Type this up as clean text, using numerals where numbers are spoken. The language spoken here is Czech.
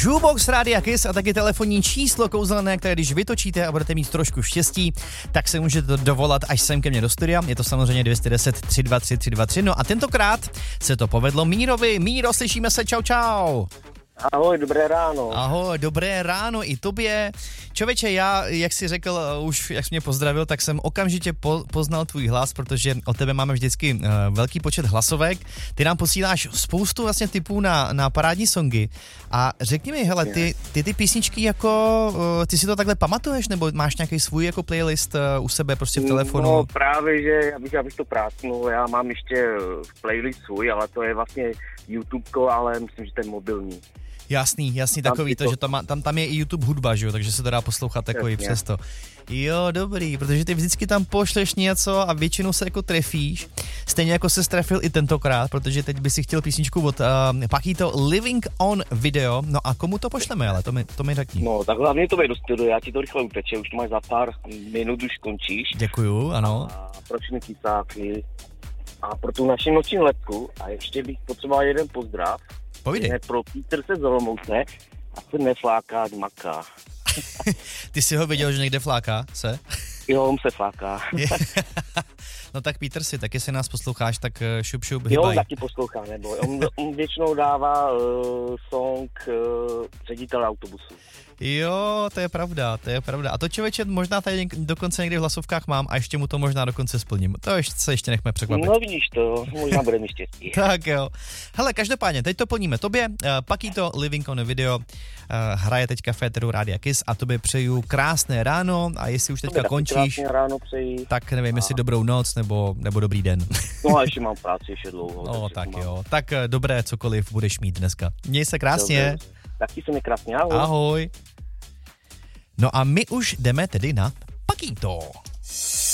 Shoebox Rádia Kiss a taky telefonní číslo kouzelné, které když vytočíte a budete mít trošku štěstí, tak se můžete to dovolat až sem ke mně do studia. Je to samozřejmě 210 323 323. No a tentokrát se to povedlo Mírovi. Míro, slyšíme se, čau čau. Ahoj, dobré ráno. Ahoj, dobré ráno i tobě. Čověče, já, jak jsi řekl, už jak jsi mě pozdravil, tak jsem okamžitě poznal tvůj hlas, protože od tebe máme vždycky velký počet hlasovek. Ty nám posíláš spoustu vlastně tipů na parádní songy. A řekni mi, hele, ty písničky jako, ty si to takhle pamatuješ, nebo máš nějaký svůj jako playlist u sebe prostě v telefonu? No právě, že abych to prásknul, já mám ještě playlist svůj, ale to je vlastně YouTubeko, ale myslím, že ten mobilní. Jasný, takový to, že tam je i YouTube hudba, že jo, takže se to dá poslouchat takový přesto. Jo, dobrý, protože ty vždycky tam pošleš něco a většinou se jako trefíš, stejně jako se strefil i tentokrát, protože teď by si chtěl písničku od Paquito Living on Video, no a komu to pošleme, ale to mi řekni. No, tak hlavně to do studia, já ti to rychle uteče, už to máš za pár minut, už končíš. Děkuju, ano. A pro všechny kysáky a pro tu naši noční letku a ještě bych potřeboval jeden pozdrav. Povídej. Pro Pítr se z Olomouce a se nefláká, maká. Ty jsi ho viděl, že někde fláká se? Jo, on se fláká. No tak Pítr si, taky se nás posloucháš, tak šup, hybaj. Jo, taky poslouchá, nebo on většinou dává song ředitele autobusu. Jo, to je pravda. A to člověče možná tady dokonce někdy v hlasovkách mám a ještě mu to možná dokonce splním. To se ještě nechme překvapit. No vidíš to, možná bude mi štěstí. Tak jo. Hele, každopádně, teď to plníme tobě. Paquito Living on Video hraje teďka v éteru Rádia Kiss a tobě přeju krásné ráno a jestli už teďka končíš, ráno přeji. Tak nevím, jestli dobrou noc nebo dobrý den. No a ještě mám práci ještě dlouho. No tak jo, tak dobré cokoliv budeš mít dneska. Měj se krásně. Dobře. Taky se mi krásně, ahoj. Ahoj. No a my už jdeme tedy na Paquito.